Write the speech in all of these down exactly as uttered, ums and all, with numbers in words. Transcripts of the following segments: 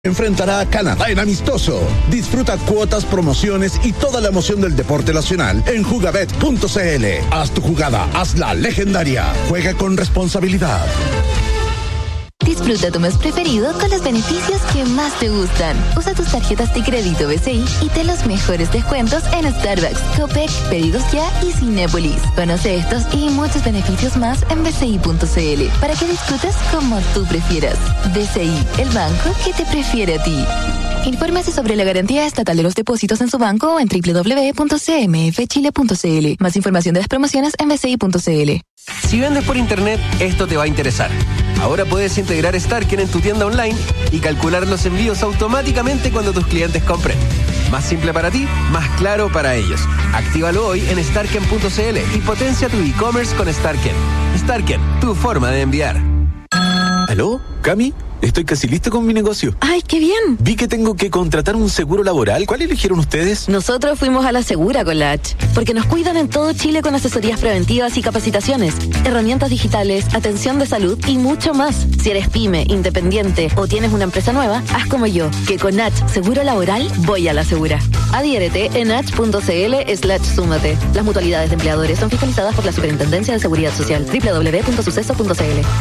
enfrentará a Canadá en amistoso. Disfruta cuotas, promociones y toda la emoción del deporte nacional en jugabet punto c l. Haz tu jugada, hazla legendaria. Juega con responsabilidad. Disfruta tu mes preferido con los beneficios que más te gustan. Usa tus tarjetas de crédito B C I y ten los mejores descuentos en Starbucks, Copec, Pedidos Ya y Cinépolis. Conoce estos y muchos beneficios más en b c i punto c l para que disfrutes como tú prefieras. B C I, el banco que te prefiere a ti. Infórmese sobre la garantía estatal de los depósitos en su banco o en doble u doble u doble u punto c m f chile punto c l. Más información de las promociones en b c i punto c l. Si vendes por internet, esto te va a interesar. Ahora puedes integrar Starken en tu tienda online y calcular los envíos automáticamente cuando tus clientes compren. Más simple para ti, más claro para ellos. Actívalo hoy en starken punto c l y potencia tu e-commerce con Starken. Starken, tu forma de enviar. ¿Aló? ¿Cami? Estoy casi listo con mi negocio. ¡Ay, qué bien! Vi que tengo que contratar un seguro laboral. ¿Cuál eligieron ustedes? Nosotros fuimos a la Segura con la H, porque nos cuidan en todo Chile con asesorías preventivas y capacitaciones, herramientas digitales, atención de salud y mucho más. Si eres pyme, independiente o tienes una empresa nueva, haz como yo, que con H Seguro Laboral voy a la Segura. Adhiérete en h punto c l slash súmate. Las mutualidades de empleadores son fiscalizadas por la Superintendencia de Seguridad Social. doble u doble u doble u punto suceso punto c l.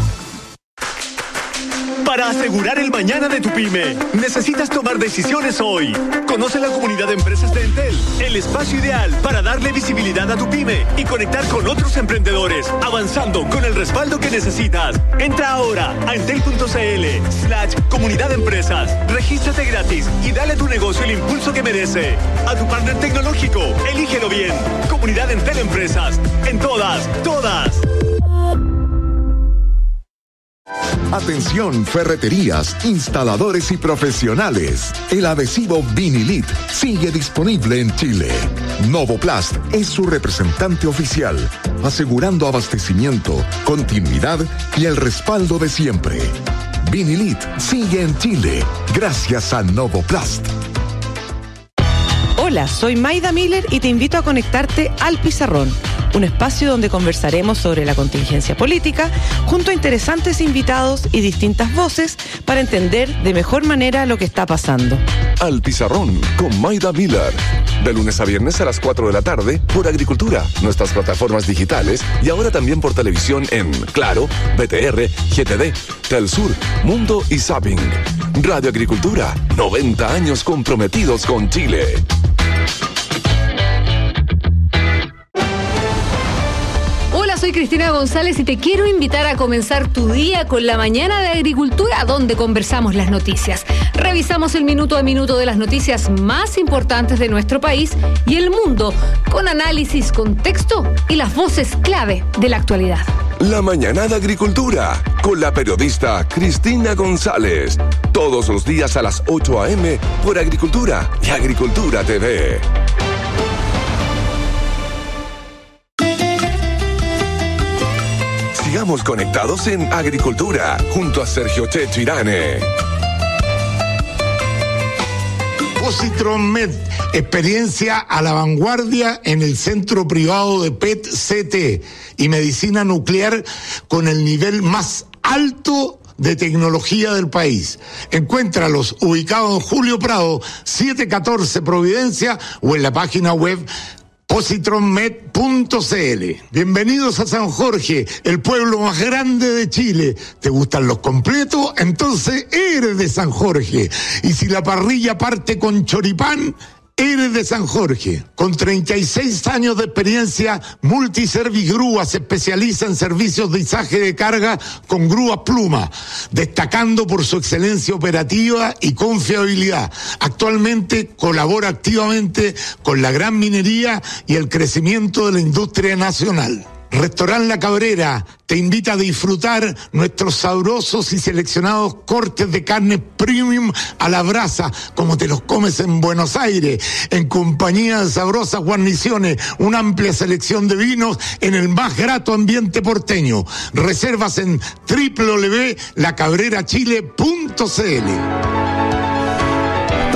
Para asegurar el mañana de tu pyme, necesitas tomar decisiones hoy. Conoce la comunidad de empresas de Entel, el espacio ideal para darle visibilidad a tu pyme y conectar con otros emprendedores, avanzando con el respaldo que necesitas. Entra ahora a entel punto c l slash comunidad de empresas. Regístrate gratis y dale a tu negocio el impulso que merece. A tu partner tecnológico, elígelo bien. Comunidad Entel Empresas. En todas, todas. Atención, ferreterías, instaladores y profesionales. El adhesivo Vinilit sigue disponible en Chile. Novoplast es su representante oficial, asegurando abastecimiento, continuidad y el respaldo de siempre. Vinilit sigue en Chile gracias a Novoplast. Hola, soy Maida Miller y te invito a conectarte al Pizarrón, un espacio donde conversaremos sobre la contingencia política junto a interesantes invitados y distintas voces para entender de mejor manera lo que está pasando. Al Pizarrón con Maida Miller, de lunes a viernes a las cuatro de la tarde por Agricultura, nuestras plataformas digitales y ahora también por televisión en Claro, B T R, G T D, Telsur, Mundo y Zapping. Radio Agricultura, noventa años comprometidos con Chile. Soy Cristina González y te quiero invitar a comenzar tu día con la mañana de Agricultura, donde conversamos las noticias. Revisamos el minuto a minuto de las noticias más importantes de nuestro país y el mundo, con análisis, contexto y las voces clave de la actualidad. La mañana de Agricultura, con la periodista Cristina González. Todos los días a las ocho a eme por Agricultura y Agricultura T V. Sigamos conectados en Agricultura, junto a Sergio Checho Irane. Positron Med, experiencia a la vanguardia en el centro privado de P E T C T y medicina nuclear con el nivel más alto de tecnología del país. Encuéntralos ubicados en Julio Prado, setecientos catorce Providencia o en la página web positron med punto c l. Bienvenidos a San Jorge, el pueblo más grande de Chile. ¿Te gustan los completos? Entonces eres de San Jorge. Y si la parrilla parte con choripán, eres de San Jorge. Con treinta y seis años de experiencia, Multiservice Grúa se especializa en servicios de izaje de carga con grúas Pluma, destacando por su excelencia operativa y confiabilidad. Actualmente colabora activamente con la gran minería y el crecimiento de la industria nacional. Restaurant La Cabrera te invita a disfrutar nuestros sabrosos y seleccionados cortes de carne premium a la brasa, como te los comes en Buenos Aires, en compañía de sabrosas guarniciones, una amplia selección de vinos en el más grato ambiente porteño. Reservas en doble u doble u doble u punto la cabrera chile punto c l.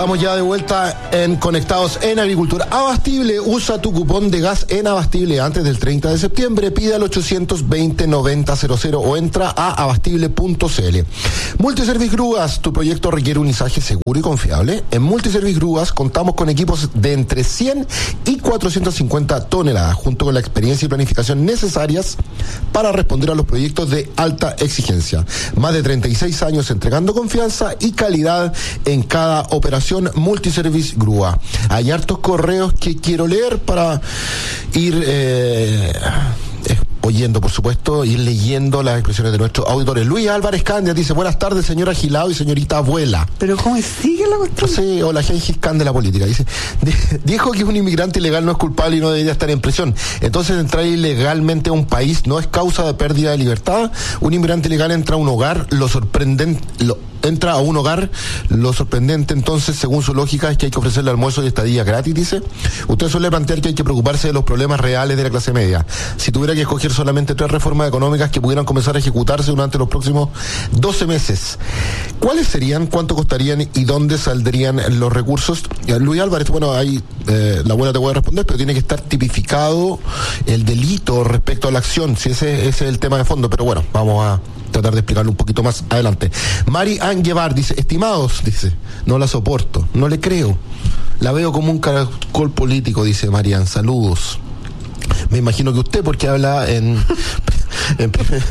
Estamos ya de vuelta en Conectados en Agricultura. Abastible, usa tu cupón de gas en Abastible antes del treinta de septiembre. Pide al ochocientos veinte noventa cero cero o entra a abastible punto c l. Multiservice Grúas, tu proyecto requiere un izaje seguro y confiable. En Multiservice Grúas contamos con equipos de entre cien y cuatrocientas cincuenta toneladas, junto con la experiencia y planificación necesarias para responder a los proyectos de alta exigencia. Más de treinta y seis años entregando confianza y calidad en cada operación. Multiservice Grúa. Hay hartos correos que quiero leer para ir eh, eh, oyendo, por supuesto, ir leyendo las expresiones de nuestros auditores. Luis Álvarez Candia dice: buenas tardes, señora Gilao y señorita abuela. Pero ¿cómo sigue la cuestión? Sí, hola, Gengis Khan de la política. Dice, dijo que un inmigrante ilegal no es culpable y no debería estar en prisión. Entonces, entrar ilegalmente a un país no es causa de pérdida de libertad. Un inmigrante ilegal entra a un hogar, lo sorprendente, lo entra a un hogar, lo sorprendente entonces, según su lógica, es que hay que ofrecerle almuerzo y estadía gratis, dice. Usted suele plantear que hay que preocuparse de los problemas reales de la clase media. Si tuviera que escoger solamente tres reformas económicas que pudieran comenzar a ejecutarse durante los próximos doce meses, ¿cuáles serían, cuánto costarían y dónde saldrían los recursos? Luis Álvarez, bueno, ahí eh, la abuela te puede responder, pero tiene que estar tipificado el delito respecto a la acción, si ese, ese es el tema de fondo, pero bueno, vamos a tratar de explicarlo un poquito más adelante. Mari Angevar dice: estimados, dice, no la soporto, no le creo, la veo como un caracol político, dice Marian, saludos. Me imagino que usted, porque habla en en,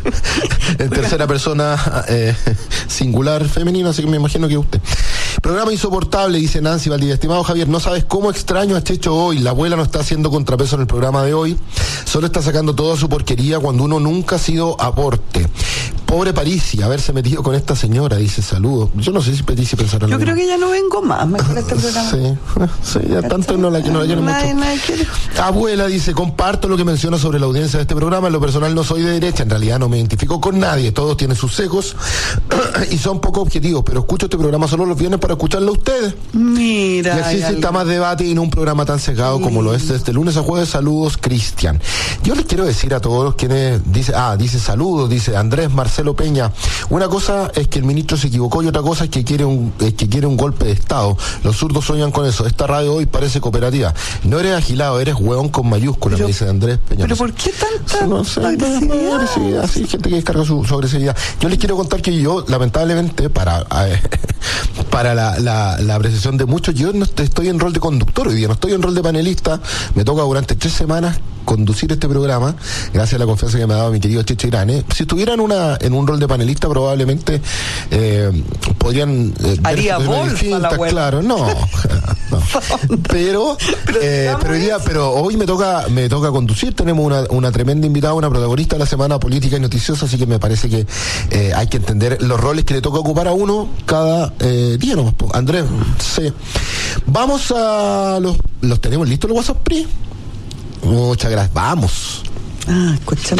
en tercera persona eh, singular femenina, así que me imagino que usted. Programa insoportable, dice Nancy Valdivia. Estimado Javier, no sabes cómo extraño a Checho hoy. La abuela no está haciendo contrapeso en el programa de hoy, solo está sacando toda su porquería cuando uno nunca ha sido aporte. Pobre Parisi, haberse metido con esta señora, dice, saludos. Yo no sé si Parisi pensará Yo lo creo mismo. que ya no vengo más, mejor este programa. Sí, sí, ya tanto no la, no la quiero Nadie, mucho. nadie quiere. Abuela dice: comparto lo que menciona sobre la audiencia de este programa. En lo personal no soy de derecha, en realidad no me identifico con nadie, todos tienen sus sesgos y son poco objetivos, pero escucho este programa solo los viernes para escucharlo a ustedes. Mira. Y así se está más debate y no un programa tan sesgado como lo es desde lunes a jueves. Saludos, Cristian. Yo les quiero decir a todos los quienes dice, ah, dice saludos, dice Andrés Marcelo Peña. Una cosa es que el ministro se equivocó y otra cosa es que quiere un, es que quiere un golpe de Estado. Los zurdos sueñan con eso. Esta radio hoy parece cooperativa. No eres agilado, eres hueón con mayúsculas, me dice Andrés Peña. ¿Pero por qué tanta sí, no sé, agresividad? agresividad? Sí, gente que descarga su, su agresividad. Yo les quiero contar que yo, lamentablemente, para eh, para la, la, la apreciación de muchos, yo no estoy en rol de conductor hoy día, no estoy en rol de panelista. Me toca durante tres semanas conducir este programa, gracias a la confianza que me ha dado mi querido Checho Irane. Si estuviera en una en un rol de panelista, probablemente eh, podrían eh, haría distintas, claro, no, no. pero pero, eh, pero, hoy día, pero hoy me toca me toca conducir. Tenemos una, una tremenda invitada, una protagonista de la semana política y noticiosa, así que me parece que eh, hay que entender los roles que le toca ocupar a uno cada eh, día nomás. Andrés, sí. Vamos a los los tenemos listos los WhatsApp Pri. Muchas gracias. Vamos. Ah, escúchame.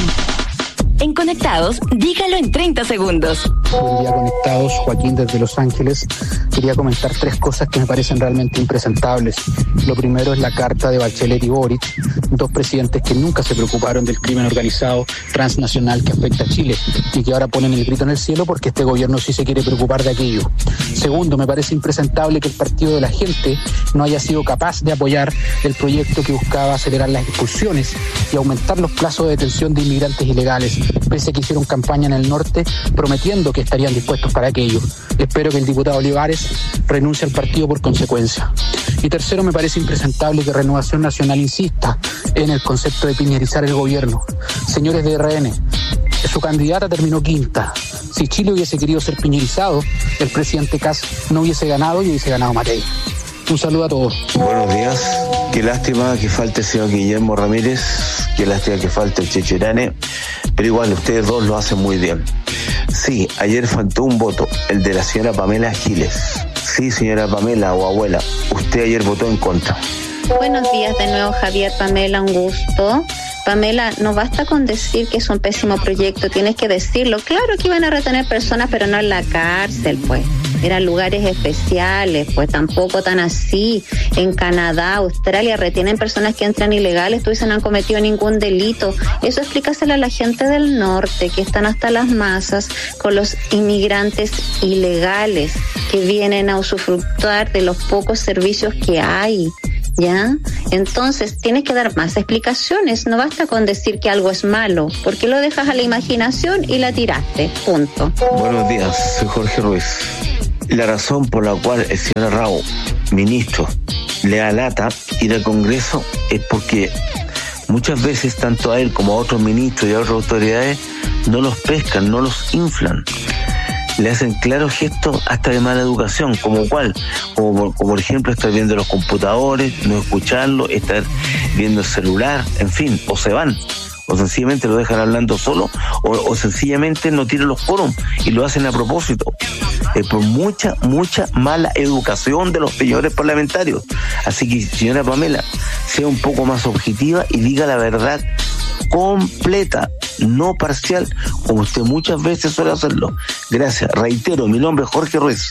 En Conectados, dígalo en treinta segundos. Buen día, Conectados. Joaquín desde Los Ángeles. Quería comentar tres cosas que me parecen realmente impresentables. Lo primero es la carta de Bachelet y Boric, dos presidentes que nunca se preocuparon del crimen organizado transnacional que afecta a Chile y que ahora ponen el grito en el cielo porque este gobierno sí se quiere preocupar de aquello. Segundo, me parece impresentable que el Partido de la Gente no haya sido capaz de apoyar el proyecto que buscaba acelerar las expulsiones y aumentar los plazos de detención de inmigrantes ilegales, pese a que hicieron campaña en el norte prometiendo que estarían dispuestos para aquello. Espero que el diputado Olivares renuncie al partido por consecuencia. Y tercero, me parece impresentable que Renovación Nacional insista en el concepto de piñerizar el gobierno. Señores de R N, su candidata terminó quinta. Si Chile hubiese querido ser piñerizado, el presidente Kast no hubiese ganado y hubiese ganado Matei. Un saludo a todos. Buenos días. Qué lástima que falte el señor Guillermo Ramírez, qué lástima que falte el Checho Irane, pero igual ustedes dos lo hacen muy bien. Sí, ayer faltó un voto, el de la señora Pamela Giles. Sí, señora Pamela o abuela, usted ayer votó en contra. Buenos días de nuevo, Javier, Pamela, un gusto. Pamela, no basta con decir que es un pésimo proyecto, tienes que decirlo. Claro que iban a retener personas, pero no en la cárcel, pues. eran lugares especiales, pues tampoco tan así. En Canadá, Australia, retienen personas que entran ilegales, tú dices no han cometido ningún delito. Eso explícaselo a la gente del norte, que están hasta las masas con los inmigrantes ilegales que vienen a usufructuar de los pocos servicios que hay. ¿Ya? Entonces tienes que dar más explicaciones, no basta con decir que algo es malo, porque lo dejas a la imaginación y la tiraste, punto. Buenos días, soy Jorge Ruiz. La razón por la cual el señor Rao, ministro, le da lata ir al Congreso es porque muchas veces tanto a él como a otros ministros y a otras autoridades no los pescan, no los inflan. Le hacen claros gestos hasta de mala educación, como cuál, como, como por ejemplo estar viendo los computadores, no escucharlo, estar viendo el celular, en fin, o se van, o sencillamente lo dejan hablando solo, o, o sencillamente no tiran los quórum y lo hacen a propósito. Es por mucha, mucha mala educación de los señores parlamentarios. Así que, señora Pamela, sea un poco más objetiva y diga la verdad completa, no parcial, como usted muchas veces suele hacerlo. Gracias. Reitero, mi nombre es Jorge Ruiz.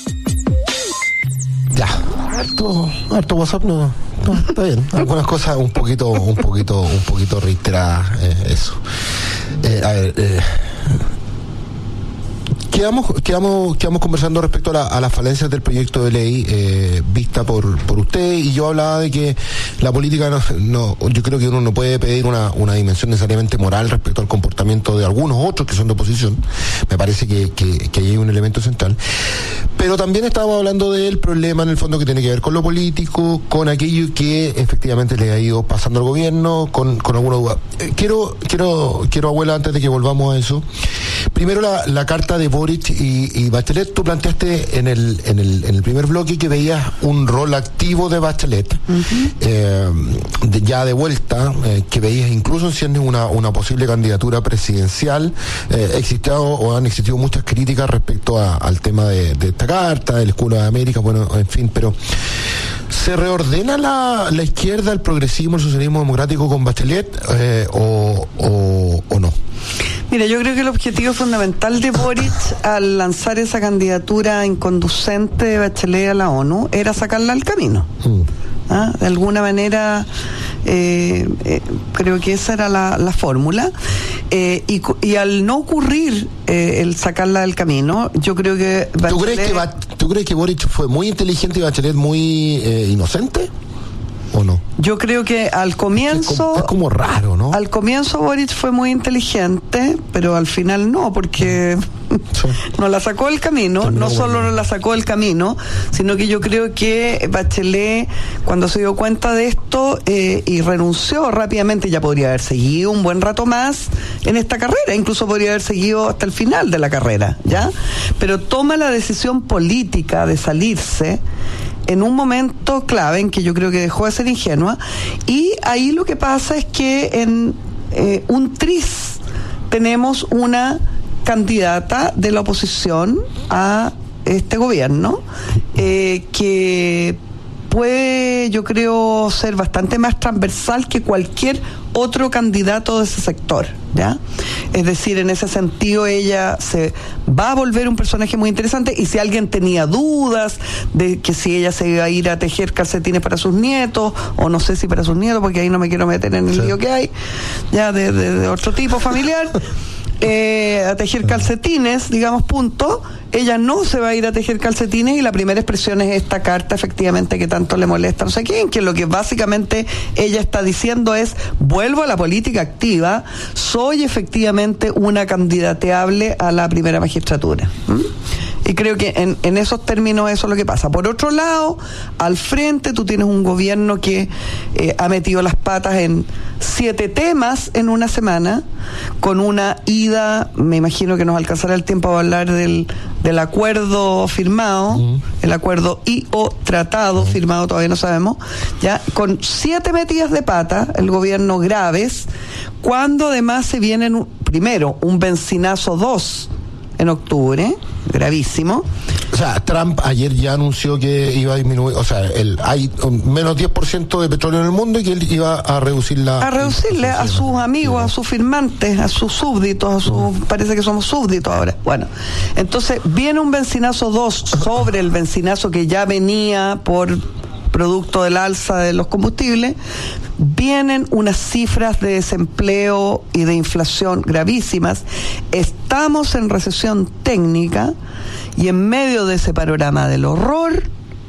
Ya, harto, harto WhatsApp, no, no, está bien. Algunas cosas un poquito, un poquito, un poquito reiteradas, eh, eso. Eh, a ver, eh, Quedamos, quedamos, quedamos conversando respecto a, la, a las falencias del proyecto de ley eh, vista por, por usted, y yo hablaba de que la política no, no, yo creo que uno no puede pedir una, una dimensión necesariamente moral respecto al comportamiento de algunos otros que son de oposición. Me parece que, que, que ahí hay un elemento central. Pero también estábamos hablando del problema en el fondo que tiene que ver con lo político, con aquello que efectivamente le ha ido pasando al gobierno, con, con alguna duda. Eh, quiero, quiero, quiero, abuela, antes de que volvamos a eso, primero la, la carta de Boric y, y Bachelet. Tú planteaste en el, en el en el primer bloque que veías un rol activo de Bachelet, uh-huh. eh, de, ya de vuelta, eh, que veías incluso en ciernes una, una posible candidatura presidencial. Eh, existido o han existido muchas críticas respecto a, al tema de, de esta carta, del escudo de América, bueno, en fin, pero ¿se reordena la, la izquierda, el progresismo, el socialismo democrático con Bachelet eh, o, o, o no? Mira, yo creo que el objetivo fundamental de Boric al lanzar esa candidatura inconducente de Bachelet a la ONU era sacarla al camino. Mm. ¿Ah? De alguna manera, eh, eh, creo que esa era la, la fórmula. Eh, y, y al no ocurrir eh, el sacarla del camino, yo creo que Bachelet... ¿Tú crees que, ba- ¿tú crees que Boric fue muy inteligente y Bachelet muy eh, inocente? ¿O no? Yo creo que al comienzo... Es como, es como raro, ¿no? Al comienzo Boric fue muy inteligente, pero al final no, porque sí. no la sacó del camino. Terminó no solo bueno. no la sacó del camino, sino que yo creo que Bachelet, cuando se dio cuenta de esto eh, y renunció rápidamente, ya podría haber seguido un buen rato más en esta carrera, incluso podría haber seguido hasta el final de la carrera, ¿ya? Pero toma la decisión política de salirse en un momento clave en que yo creo que dejó de ser ingenua, y ahí lo que pasa es que en eh, un tris tenemos una candidata de la oposición a este gobierno eh, que puede, yo creo, ser bastante más transversal que cualquier otro candidato de ese sector, ¿ya? Es decir, en ese sentido ella se va a volver un personaje muy interesante, y si alguien tenía dudas de que si ella se iba a ir a tejer calcetines para sus nietos, o no sé si para sus nietos, porque ahí no me quiero meter en el sí. lío que hay, ya de, de, de otro tipo familiar, eh, a tejer calcetines, digamos, punto. Ella no se va a ir a tejer calcetines, y la primera expresión es esta carta, efectivamente, que tanto le molesta no sé quién, que lo que básicamente ella está diciendo es: vuelvo a la política activa, soy efectivamente una candidateable a la primera magistratura. ¿Mm? Y creo que en, en esos términos eso es lo que pasa. Por otro lado, al frente tú tienes un gobierno que eh, ha metido las patas en siete temas en una semana, con una ida, me imagino que nos alcanzará el tiempo a hablar del, del acuerdo firmado, uh-huh. el acuerdo y o tratado uh-huh. firmado, todavía no sabemos, ya, con siete metidas de pata, el gobierno graves, cuando además se vienen, primero, un benzinazo dos en octubre, gravísimo. O sea, Trump ayer ya anunció que iba a disminuir, o sea, el, hay un menos diez por ciento de petróleo en el mundo y que él iba a reducir la... A reducirle a sus amigos, a sus firmantes, a sus súbditos, a sus, parece que somos súbditos ahora. Bueno, entonces viene un bencinazo dos sobre el bencinazo que ya venía por producto del alza de los combustibles. Vienen unas cifras de desempleo y de inflación gravísimas. Estamos en recesión técnica y en medio de ese panorama del horror,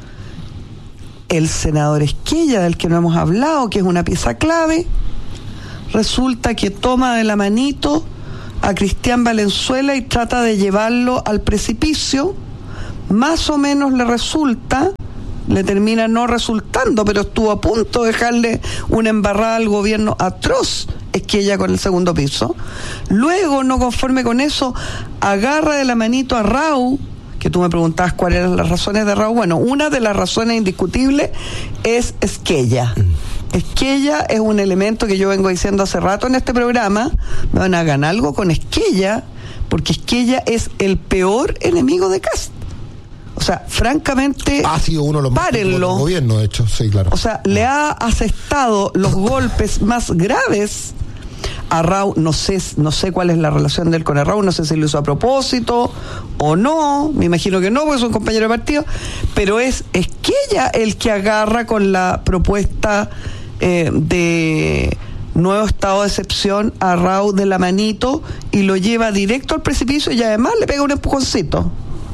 el senador Esquella, del que no hemos hablado, que es una pieza clave, resulta que toma de la manito a Cristian Valenzuela y trata de llevarlo al precipicio. Más o menos le resulta, le termina no resultando, pero estuvo a punto de dejarle una embarrada al gobierno atroz, Esquella, con el segundo piso. Luego, no conforme con eso, agarra de la manito a Rau, que tú me preguntabas cuáles eran las razones de Rau. Bueno, una de las razones indiscutibles es Esquella. Esquella es un elemento que yo vengo diciendo hace rato en este programa. Me van a ganar algo con Esquella, porque Esquella es el peor enemigo de Kast. O sea, francamente, ha sido uno de los más del gobierno, de hecho, sí, claro. O sea, le ha asestado los golpes más graves a Rau. No sé, no sé cuál es la relación de él con el Rau, no sé si lo hizo a propósito o no, me imagino que no, porque es un compañero de partido, pero es Esquella el que agarra con la propuesta eh, de nuevo estado de excepción a Rau de la manito y lo lleva directo al precipicio y además le pega un empujoncito.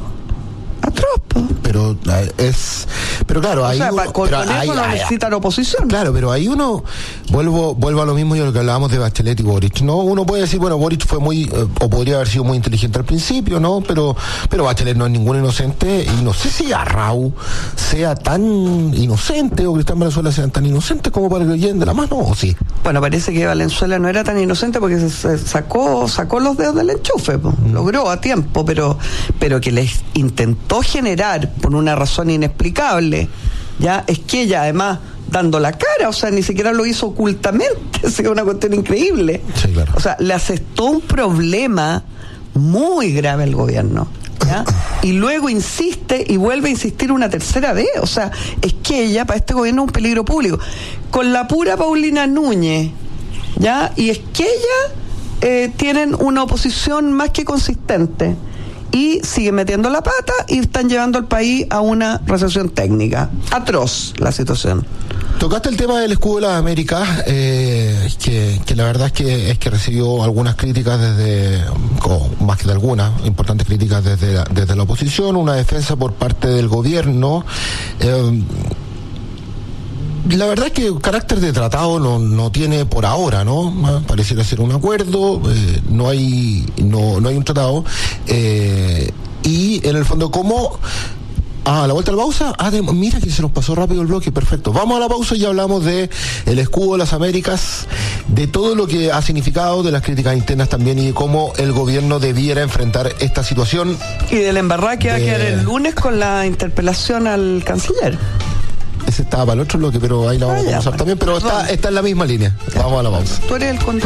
Atroz, pero es pero claro, ahí o sea, uno, con, pero con ahí, eso no ahí, necesita la oposición. Claro, pero ahí uno vuelvo vuelvo a lo mismo yo lo que hablábamos de Bachelet y Boric, no, uno puede decir, bueno, Boric fue muy eh, o podría haber sido muy inteligente al principio, no, pero pero Bachelet no es ningún inocente y no sé si a Rau sea tan inocente o Cristian Valenzuela sean tan inocentes como para que lo lleven de la mano, o sí. Bueno, parece que Valenzuela no era tan inocente porque se, se sacó sacó los dedos del enchufe, pues, mm. logró a tiempo, pero pero que les intentó generar por una razón inexplicable, ya es que ella además dando la cara, o sea, ni siquiera lo hizo ocultamente, es una cuestión increíble. Sí, claro. O sea, le asestó un problema muy grave al gobierno, ¿ya? Y luego insiste y vuelve a insistir una tercera vez, o sea, es que ella para este gobierno es un peligro público. Con la pura Paulina Núñez, ¿ya? Y es que ella eh, tienen una oposición más que consistente. Y siguen metiendo la pata y están llevando al país a una recesión técnica. Atroz la situación. Tocaste el tema del escudo de las Américas, eh, que, que la verdad es que es que recibió algunas críticas desde, o más que de algunas, importantes críticas desde la, desde la oposición, una defensa por parte del gobierno. Eh, La verdad es que el carácter de tratado no, no tiene por ahora, ¿no? Pareciera ser un acuerdo, eh, no hay no no hay un tratado, eh, y en el fondo, ¿cómo? Ah, a la vuelta a la pausa, ah, de, mira que se nos pasó rápido el bloque, perfecto. Vamos a la pausa y ya hablamos de el escudo de las Américas, de todo lo que ha significado, de las críticas internas también y de cómo el gobierno debiera enfrentar esta situación. Y del embarrada que va a quedar el lunes con la interpelación al canciller. Ese estaba para el otro bloque, pero ahí la vamos ah, a conversar bueno, también, pero está, está en la misma línea. Vamos a la pausa. Tú eres el